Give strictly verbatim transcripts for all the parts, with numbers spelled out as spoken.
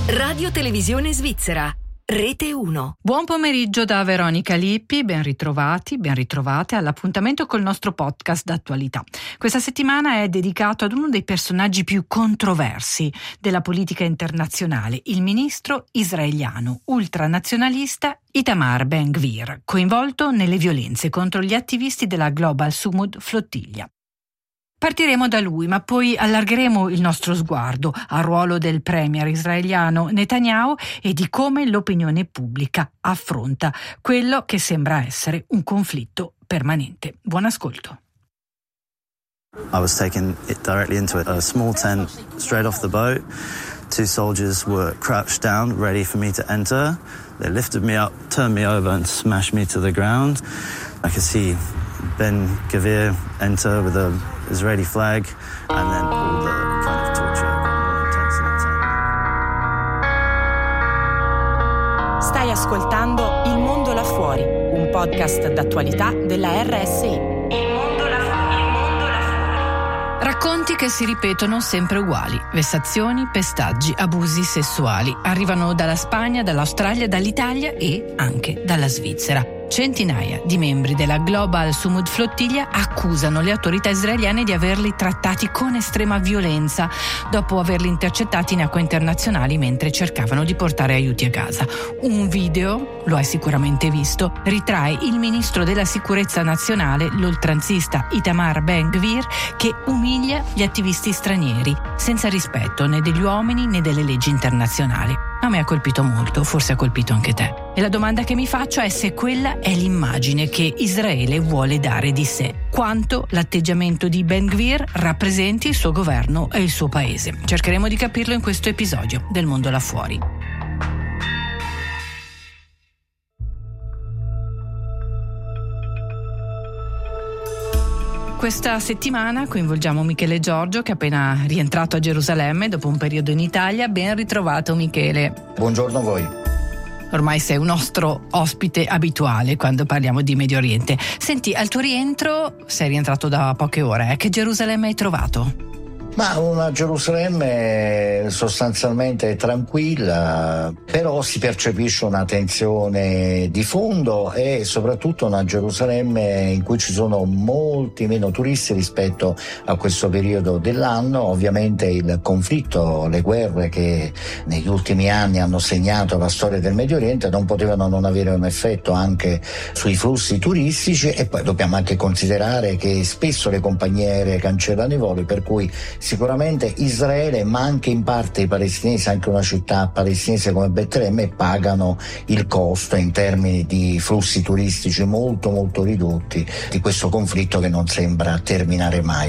Radio Televisione Svizzera, Rete uno. Buon pomeriggio da Veronica Lippi, ben ritrovati, ben ritrovate all'appuntamento col nostro podcast d'attualità. Questa settimana è dedicato ad uno dei personaggi più controversi della politica internazionale, il ministro israeliano ultranazionalista Itamar Ben-Gvir, coinvolto nelle violenze contro gli attivisti della Global Sumud Flottiglia. Partiremo da lui, ma poi allargheremo il nostro sguardo al ruolo del premier israeliano Netanyahu e di come l'opinione pubblica affronta quello che sembra essere un conflitto permanente. Buon ascolto. I was taken directly into a small tent straight off the boat. Two soldiers were crouched down, ready for me to enter. They lifted me up, turned me over and smashed me to the ground. I could see Ben-Gvir enter with a Israeli flag and then all the kind of torture more intense and intense. Stai ascoltando Il Mondo Là Fuori, un podcast d'attualità della R S I. Il Mondo Là Fuori, il Mondo Là Fuori. Racconti che si ripetono sempre uguali. Vessazioni, pestaggi, abusi sessuali. Arrivano dalla Spagna, dall'Australia, dall'Italia e anche dalla Svizzera. Centinaia di membri della Global Sumud Flottiglia accusano le autorità israeliane di averli trattati con estrema violenza dopo averli intercettati in acque internazionali mentre cercavano di portare aiuti a Gaza. Un video, lo hai sicuramente visto, ritrae il ministro della sicurezza nazionale, l'oltranzista Itamar Ben-Gvir, che umilia gli attivisti stranieri, senza rispetto né degli uomini né delle leggi internazionali. A me ha colpito molto, forse ha colpito anche te. E la domanda che mi faccio è se quella è l'immagine che Israele vuole dare di sé, quanto l'atteggiamento di Ben-Gvir rappresenti il suo governo e il suo paese. Cercheremo di capirlo in questo episodio del Mondo Là Fuori. Questa settimana coinvolgiamo Michele Giorgio, che è appena rientrato a Gerusalemme dopo un periodo in Italia. Ben ritrovato, Michele. Buongiorno a voi. Ormai sei un nostro ospite abituale quando parliamo di Medio Oriente. Senti, al tuo rientro, sei rientrato da poche ore, eh? Che Gerusalemme hai trovato? Ma una Gerusalemme sostanzialmente tranquilla, però si percepisce una tensione di fondo e soprattutto una Gerusalemme in cui ci sono molti meno turisti rispetto a questo periodo dell'anno. Ovviamente il conflitto, le guerre che negli ultimi anni hanno segnato la storia del Medio Oriente non potevano non avere un effetto anche sui flussi turistici, e poi dobbiamo anche considerare che spesso le compagnie aeree cancellano i voli, per cui sicuramente Israele, ma anche in parte i palestinesi, anche una città palestinese come Betlemme, pagano il costo in termini di flussi turistici molto molto ridotti di questo conflitto che non sembra terminare mai.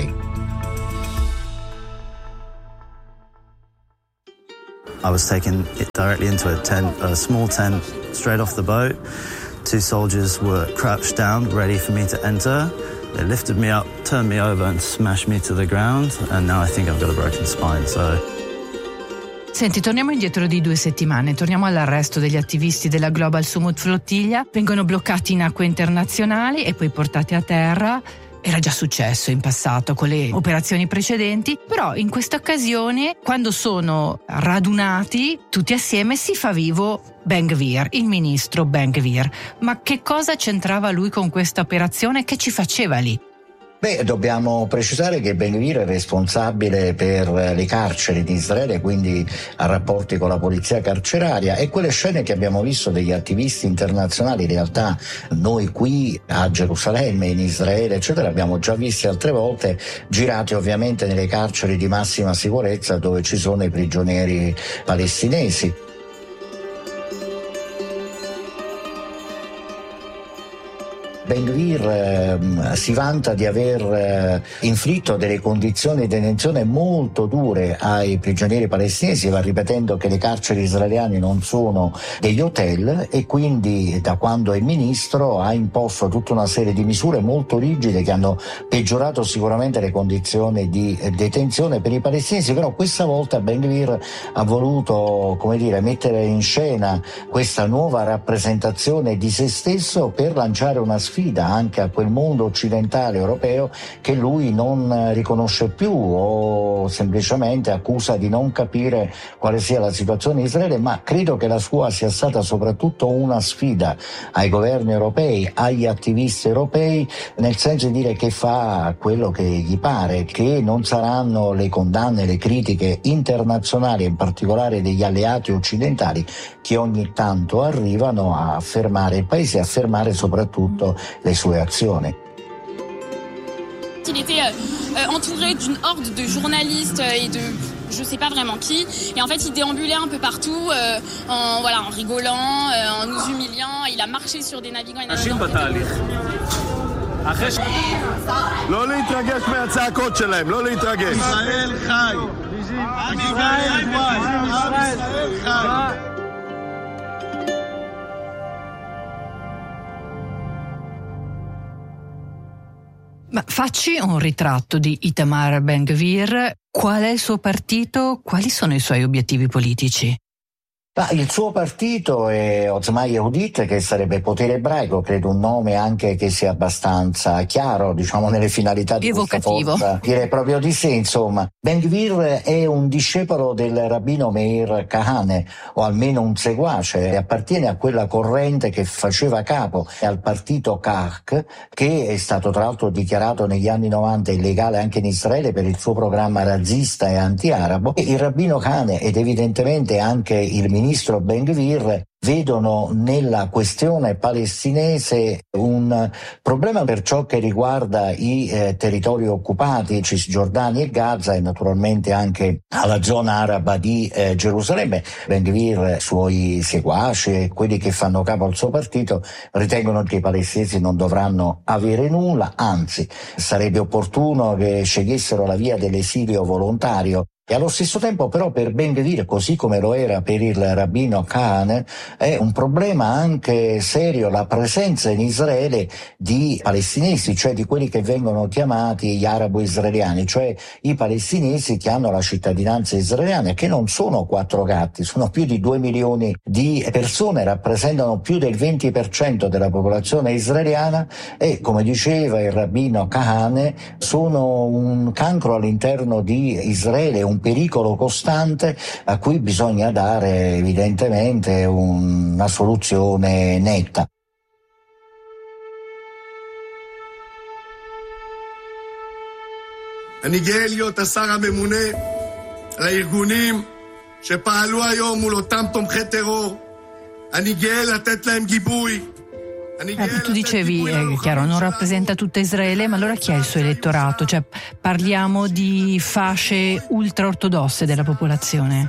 I was taken directly into a tent, a small tent straight off the boat. Two soldiers were crouched down, ready for me to enter. They lifted me up, turned me over and smashed me to the ground, and now I think I've got a broken spine, so... Senti, torniamo indietro di due settimane, torniamo all'arresto degli attivisti della Global Sumud Flottiglia, vengono bloccati in acque internazionali e poi portati a terra. Era già successo in passato con le operazioni precedenti, però in questa occasione, quando sono radunati tutti assieme, si fa vivo Ben-Gvir, il ministro Ben-Gvir. Ma che cosa c'entrava lui con questa operazione? Che ci faceva lì? Beh, dobbiamo precisare che Ben-Gvir è responsabile per le carceri di Israele, quindi ha rapporti con la polizia carceraria, e quelle scene che abbiamo visto degli attivisti internazionali, in realtà noi qui a Gerusalemme, in Israele, eccetera, abbiamo già visti altre volte, girati ovviamente nelle carceri di massima sicurezza dove ci sono i prigionieri palestinesi. Ben-Gvir eh, si vanta di aver eh, inflitto delle condizioni di detenzione molto dure ai prigionieri palestinesi, va ripetendo che le carceri israeliane non sono degli hotel, e quindi da quando è ministro ha imposto tutta una serie di misure molto rigide che hanno peggiorato sicuramente le condizioni di detenzione per i palestinesi. Però questa volta Ben-Gvir ha voluto, come dire, mettere in scena questa nuova rappresentazione di se stesso per lanciare una sfida sfida anche a quel mondo occidentale europeo che lui non riconosce più o semplicemente accusa di non capire quale sia la situazione in Israele, ma credo che la sua sia stata soprattutto una sfida ai governi europei, agli attivisti europei, nel senso di dire che fa quello che gli pare, che non saranno le condanne, le critiche internazionali, in particolare degli alleati occidentali, che ogni tanto arrivano a fermare il paese e a fermare soprattutto le sue azioni. Il était euh, entouré d'une horde de journalistes et de je sais pas vraiment qui, et en fait il déambulait un peu partout euh, en voilà en rigolant, euh, en nous humiliant. Il a marché sur des navigants. לא להתרגש מהצעקות שלהם, לא להתרגש. ישראל חי. עם ישראל חי. Ma facci un ritratto di Itamar Ben-Gvir. Qual è il suo partito? Quali sono i suoi obiettivi politici? Ah, il suo partito è Otzma Yehudit, che sarebbe potere ebraico, credo un nome anche che sia abbastanza chiaro, diciamo, nelle finalità di evocativo. Questa forza. Direi proprio di sì, insomma. Ben-Gvir è un discepolo del rabbino Meir Kahane, o almeno un seguace, e appartiene a quella corrente che faceva capo al partito Kach, che è stato tra l'altro dichiarato negli anni novanta illegale anche in Israele per il suo programma razzista e anti-arabo. E il rabbino Kahane ed evidentemente anche il ministro ministro Ben-Gvir vedono nella questione palestinese un problema per ciò che riguarda i eh, territori occupati, Cisgiordania e Gaza, e naturalmente anche alla zona araba di eh, Gerusalemme. Ben-Gvir, suoi seguaci e quelli che fanno capo al suo partito ritengono che i palestinesi non dovranno avere nulla, anzi sarebbe opportuno che scegliessero la via dell'esilio volontario. E allo stesso tempo però per Ben-Gvir, così come lo era per il rabbino Kahane, è un problema anche serio la presenza in Israele di palestinesi, cioè di quelli che vengono chiamati gli arabo-israeliani, cioè i palestinesi che hanno la cittadinanza israeliana, che non sono quattro gatti, sono più di due milioni di persone, rappresentano più del venti per cento della popolazione israeliana e, come diceva il rabbino Kahane, sono un cancro all'interno di Israele, un pericolo costante a cui bisogna dare evidentemente una soluzione netta. אני גאה להיות השר הממונה על הארגונים שפעלו היום מול אותם תומכי טרור. אני גאה לתת להם גיבוי. Eh, tu dicevi, eh, chiaro, non rappresenta tutta Israele, ma allora chi è il suo elettorato? Cioè, parliamo di fasce ultraortodosse della popolazione?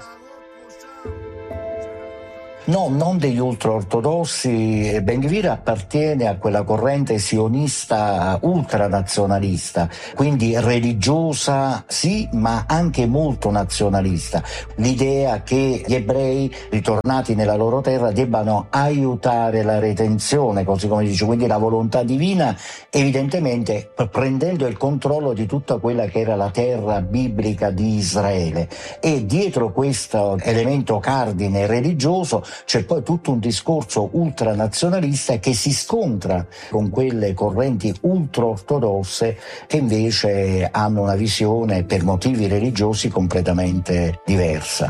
No, non degli ultraortodossi. Ben-Gvir appartiene a quella corrente sionista ultranazionalista, quindi religiosa sì, ma anche molto nazionalista. L'idea che gli ebrei ritornati nella loro terra debbano aiutare la redenzione, così come dice, quindi la volontà divina, evidentemente prendendo il controllo di tutta quella che era la terra biblica di Israele. E dietro questo elemento cardine religioso c'è poi tutto un discorso ultranazionalista che si scontra con quelle correnti ultraortodosse che invece hanno una visione per motivi religiosi completamente diversa.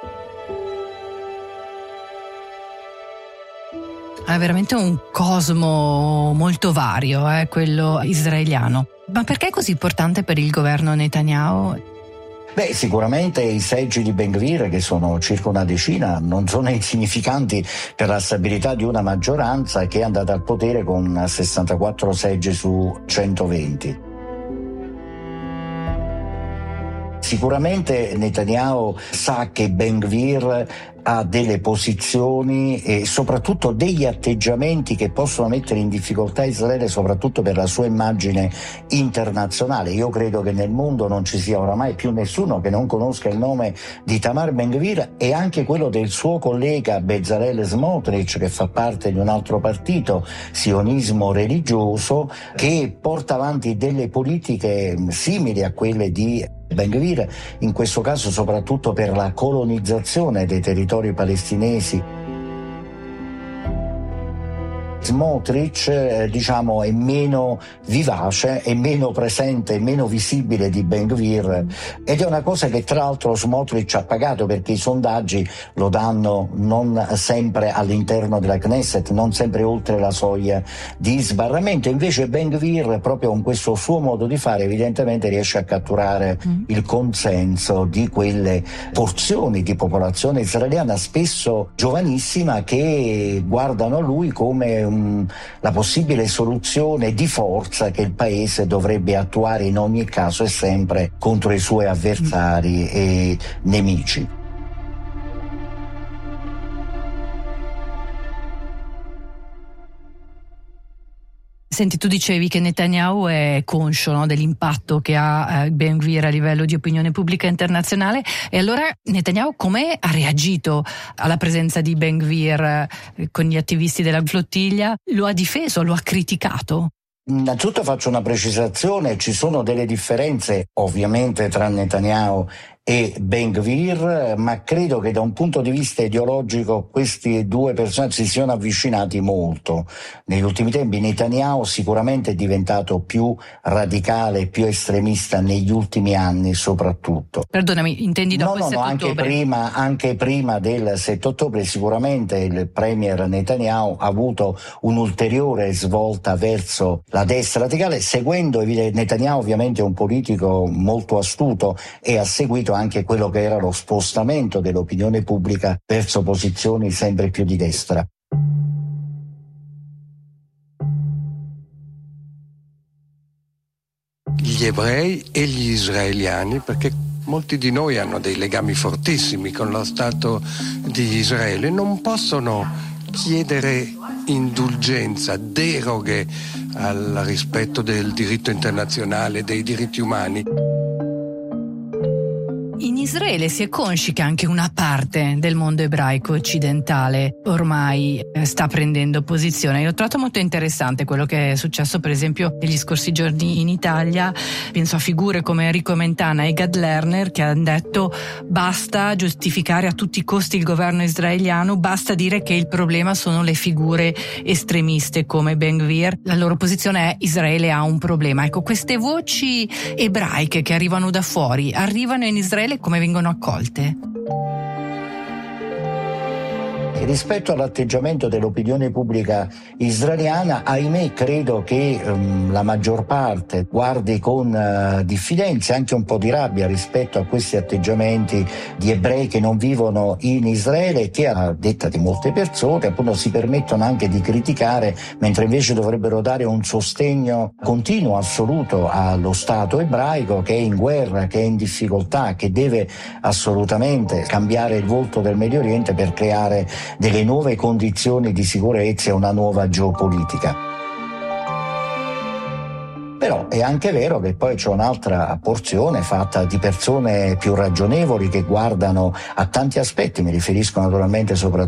È veramente un cosmo molto vario, eh, quello israeliano. Ma perché è così importante per il governo Netanyahu? Beh, sicuramente i seggi di Ben-Gvir, che sono circa una decina, non sono insignificanti per la stabilità di una maggioranza che è andata al potere con sessantaquattro seggi su centoventi. Sicuramente Netanyahu sa che Ben-Gvir ha delle posizioni e soprattutto degli atteggiamenti che possono mettere in difficoltà Israele, soprattutto per la sua immagine internazionale. Io credo che nel mondo non ci sia oramai più nessuno che non conosca il nome di Itamar Ben-Gvir e anche quello del suo collega Bezalel Smotrich, che fa parte di un altro partito, sionismo religioso, che porta avanti delle politiche simili a quelle di Ben-Gvir, in questo caso soprattutto per la colonizzazione dei territori palestinesi. Smotrich eh, diciamo è meno vivace, è meno presente, è meno visibile di Ben Gvir, ed è una cosa che tra l'altro Smotrich ha pagato, perché i sondaggi lo danno non sempre all'interno della Knesset, non sempre oltre la soglia di sbarramento. Invece Ben Gvir, proprio con questo suo modo di fare, evidentemente riesce a catturare mm. il consenso di quelle porzioni di popolazione israeliana, spesso giovanissima, che guardano a lui come um, la possibile soluzione di forza che il paese dovrebbe attuare in ogni caso e sempre contro i suoi avversari e nemici. Senti, tu dicevi che Netanyahu è conscio, no, dell'impatto che ha eh, Ben Gvir a livello di opinione pubblica internazionale, e allora Netanyahu come ha reagito alla presenza di Ben Gvir eh, con gli attivisti della flottiglia? Lo ha difeso, lo ha criticato? Innanzitutto faccio una precisazione: ci sono delle differenze ovviamente tra Netanyahu e Ben Gvir, ma credo che da un punto di vista ideologico questi due personaggi si siano avvicinati molto negli ultimi tempi. Netanyahu sicuramente è diventato più radicale, più estremista negli ultimi anni soprattutto. Perdonami, intendi dopo no, il no, sette no, anche ottobre? prima, anche prima del sette ottobre sicuramente il premier Netanyahu ha avuto un'ulteriore svolta verso la destra radicale, seguendo Netanyahu ovviamente è un politico molto astuto e ha seguito anche quello che era lo spostamento dell'opinione pubblica verso posizioni sempre più di destra. Gli ebrei e gli israeliani, perché molti di noi hanno dei legami fortissimi con lo Stato di Israele, non possono chiedere indulgenza, deroghe al rispetto del diritto internazionale, dei diritti umani. In Israele si è consci che anche una parte del mondo ebraico occidentale ormai sta prendendo posizione. Io ho trovato molto interessante quello che è successo per esempio negli scorsi giorni in Italia. Penso a figure come Enrico Mentana e Gad Lerner, che hanno detto basta giustificare a tutti i costi il governo israeliano, basta dire che il problema sono le figure estremiste come Ben Gvir. La loro posizione è: Israele ha un problema. Ecco, queste voci ebraiche che arrivano da fuori arrivano in Israele, come vengono accolte? Rispetto all'atteggiamento dell'opinione pubblica israeliana, ahimè, credo che um, la maggior parte guardi con uh, diffidenza e anche un po' di rabbia rispetto a questi atteggiamenti di ebrei che non vivono in Israele, che a detta di molte persone appunto si permettono anche di criticare, mentre invece dovrebbero dare un sostegno continuo, assoluto allo Stato ebraico, che è in guerra, che è in difficoltà, che deve assolutamente cambiare il volto del Medio Oriente per creare delle nuove condizioni di sicurezza e una nuova geopolitica. Però è anche vero che poi c'è un'altra porzione fatta di persone più ragionevoli che guardano a tanti aspetti, mi riferisco naturalmente soprattutto